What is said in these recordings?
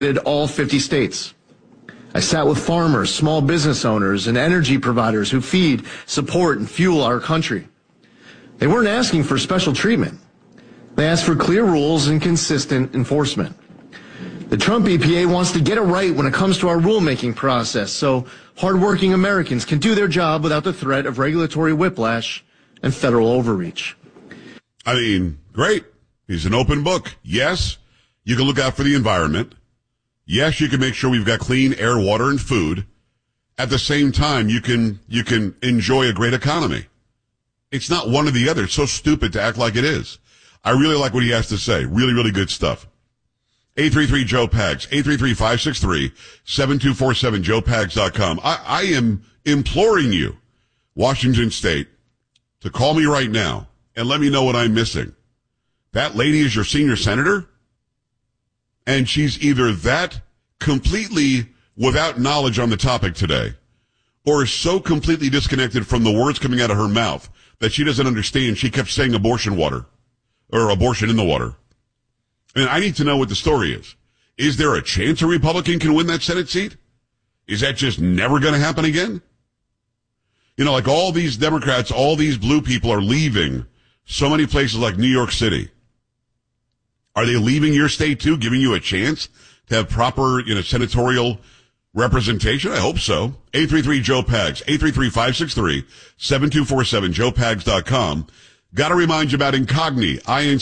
all 50 states. I sat with farmers, small business owners, and energy providers who feed, support, and fuel our country. They weren't asking for special treatment. They asked for clear rules and consistent enforcement. The Trump EPA wants to get it right when it comes to our rulemaking process so hardworking Americans can do their job without the threat of regulatory whiplash and federal overreach. I mean, great. He's an open book. Yes, you can look out for the environment. Yes, you can make sure we've got clean air, water, and food. At the same time, you can enjoy a great economy. It's not one or the other. It's so stupid to act like it is. I really like what he has to say. Really, really good stuff. 833-JOE-PAGS, 833-563-7247, joepags.com. I am imploring you, Washington State, to call me right now and let me know what I'm missing. That lady is your senior senator? And she's either that completely without knowledge on the topic today, or is so completely disconnected from the words coming out of her mouth that she doesn't understand. She kept saying abortion water, or abortion in the water. And I need to know what the story is. Is there a chance a Republican can win that Senate seat? Is that just never going to happen again? You know, like all these Democrats, all these blue people are leaving so many places like New York City. Are they leaving your state too, giving you a chance to have proper, senatorial representation? I hope so. 833-JOE-PAGS, 833-563-7247, joepags.com. Got to remind you about Incogni,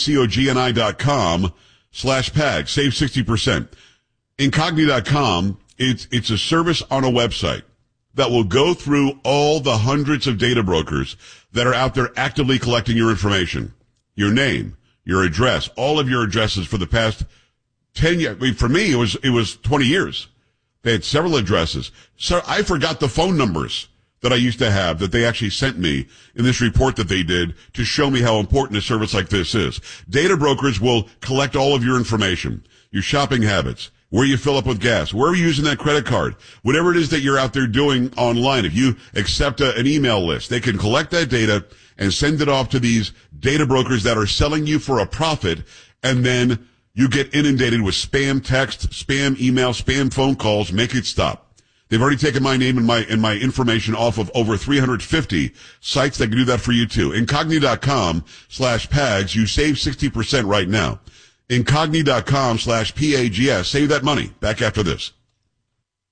incogni.com/PAGS. Save 60%. Incogni.com, it's a service on a website that will go through all the hundreds of data brokers that are out there actively collecting your information. Your name, your address, all of your addresses for the past 10 years. I mean, for me, it was 20 years. They had several addresses. So I forgot the phone numbers that I used to have that they actually sent me in this report that they did to show me how important a service like this is. Data brokers will collect all of your information, your shopping habits, where you fill up with gas, where are you using that credit card, whatever it is that you're out there doing online. If you accept an email list, they can collect that data and send it off to these data brokers that are selling you for a profit, and then you get inundated with spam text, spam email, spam phone calls. Make it stop. They've already taken my name and my information off of over 350 sites that can do that for you too. Incogni.com/PAGS. You save 60% right now. Incogni.com/PAGS. Save that money. Back after this.